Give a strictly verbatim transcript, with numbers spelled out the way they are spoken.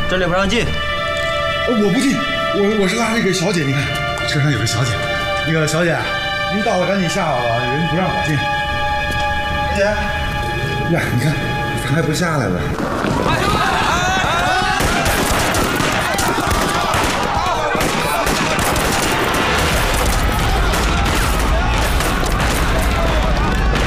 这里不让进。 我不进，我我是拉这个小姐，你看车上有个小姐。那个小姐，您到了赶紧下来吧，人不让我进。小姐，呀，你看他还不下来了。